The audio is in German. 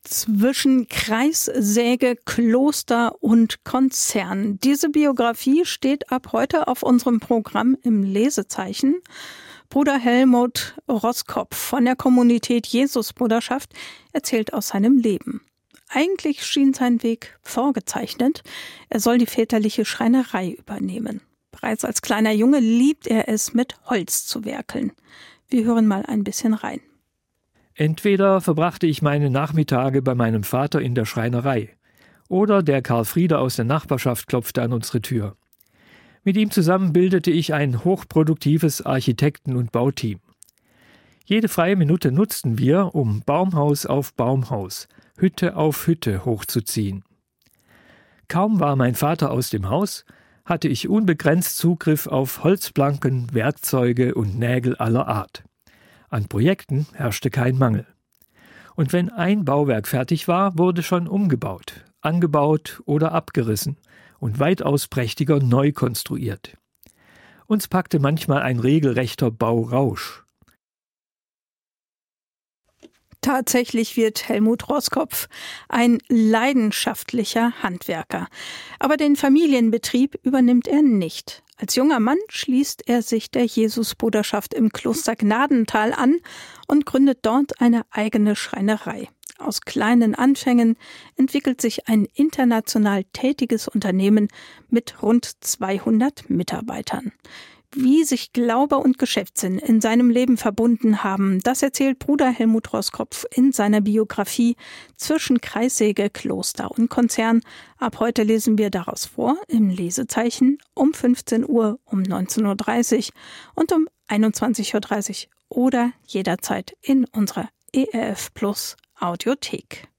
Zwischen Kreissäge, Kloster und Konzern. Diese Biografie steht ab heute auf unserem Programm im Lesezeichen. Bruder Helmut Roskopf von der Kommunität Jesusbruderschaft erzählt aus seinem Leben. Eigentlich schien sein Weg vorgezeichnet. Er soll die väterliche Schreinerei übernehmen. Bereits als kleiner Junge liebt er es, mit Holz zu werkeln. Wir hören mal ein bisschen rein. Entweder verbrachte ich meine Nachmittage bei meinem Vater in der Schreinerei oder der Karl Frieder aus der Nachbarschaft klopfte an unsere Tür. Mit ihm zusammen bildete ich ein hochproduktives Architekten- und Bauteam. Jede freie Minute nutzten wir, um Baumhaus auf Baumhaus, Hütte auf Hütte hochzuziehen. Kaum war mein Vater aus dem Haus, hatte ich unbegrenzt Zugriff auf Holzplanken, Werkzeuge und Nägel aller Art. An Projekten herrschte kein Mangel. Und wenn ein Bauwerk fertig war, wurde schon umgebaut, angebaut oder abgerissen und weitaus prächtiger neu konstruiert. Uns packte manchmal ein regelrechter Baurausch. Tatsächlich wird Helmut Roskopf ein leidenschaftlicher Handwerker. Aber den Familienbetrieb übernimmt er nicht. Als junger Mann schließt er sich der Jesusbruderschaft im Kloster Gnadental an und gründet dort eine eigene Schreinerei. Aus kleinen Anfängen entwickelt sich ein international tätiges Unternehmen mit rund 200 Mitarbeitern. Wie sich Glaube und Geschäftssinn in seinem Leben verbunden haben, das erzählt Bruder Helmut Roskopf in seiner Biografie Zwischen Kreissäge, Kloster und Konzern. Ab heute lesen wir daraus vor im Lesezeichen um 15 Uhr, um 19.30 Uhr und um 21.30 Uhr oder jederzeit in unserer ERF Plus Audiothek.